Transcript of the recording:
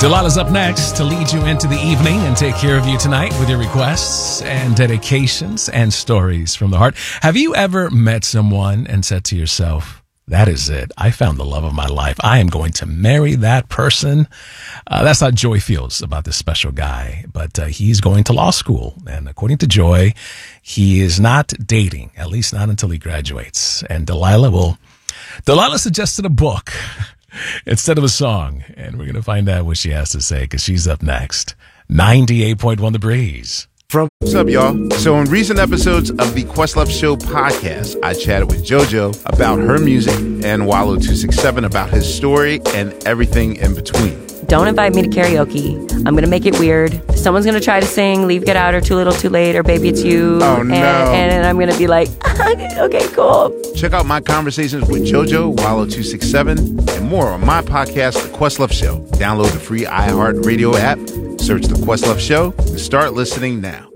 Delilah's up next to lead you into the evening and take care of you tonight with your requests and dedications and stories from the heart. Have you ever met someone and said to yourself, that is it. I found the love of my life. I am going to marry that person. That's how Joy feels about this special guy, but he's going to law school. And according to Joy, he is not dating, at least not until he graduates. And Delilah suggested a book instead of a song. And we're going to find out what she has to say because she's up next. 98.1 The Breeze. What's up, y'all? So in recent episodes of the Questlove Show podcast, I chatted with JoJo about her music and Wallow 267 about his story and everything in between. Don't invite me to karaoke. I'm going to make it weird. Someone's going to try to sing Leave, Get Out, or Too Little, Too Late, or Baby It's You. Oh, no. And I'm going to be like, okay, cool. Check out my conversations with JoJo, Wallow 267, and more on my podcast, The Questlove Show. Download the free iHeartRadio app, search The Questlove Show, and start listening now.